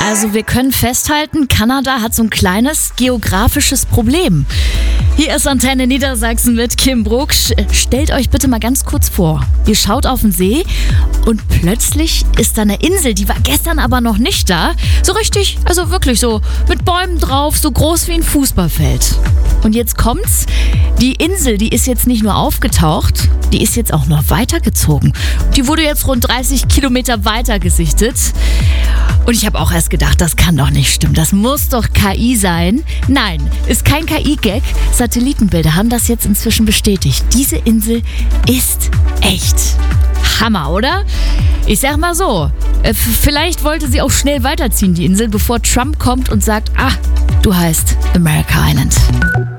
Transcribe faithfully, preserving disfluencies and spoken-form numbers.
Also wir können festhalten, Kanada hat so ein kleines geografisches Problem. Hier ist Antenne Niedersachsen mit Kim Bruck. Stellt euch bitte mal ganz kurz vor, ihr schaut auf den See und plötzlich ist da eine Insel, die war gestern aber noch nicht da. So richtig, also wirklich so mit Bäumen drauf, so groß wie ein Fußballfeld. Und jetzt kommt's, die Insel, die ist jetzt nicht nur aufgetaucht, die ist jetzt auch noch weitergezogen. Die wurde jetzt rund dreißig Kilometer weiter gesichtet. Und ich habe auch erst gedacht, das kann doch nicht stimmen. Das muss doch K I sein. Nein, ist kein K I-Gag. Satellitenbilder haben das jetzt inzwischen bestätigt. Diese Insel ist echt. Hammer, oder? Ich sag mal so, äh, vielleicht wollte sie auch schnell weiterziehen, die Insel, bevor Trump kommt und sagt, ah, du heißt America Island.